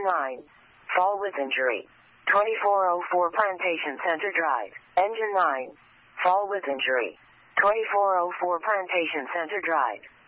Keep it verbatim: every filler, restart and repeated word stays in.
Engine nine. Fall with injury. twenty-four oh four Plantation Center Drive. Engine nine. Fall with injury. twenty-four oh four Plantation Center Drive.